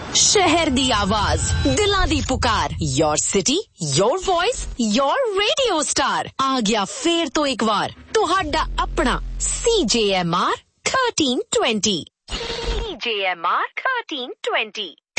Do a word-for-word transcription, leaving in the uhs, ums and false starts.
शहर दी आवाज, दिलां दी पुकार, your city, your voice, your radio star. आ गया फेर तो एक बार तुहाडा अपना C J M R thirteen twenty। C J M R thirteen twenty।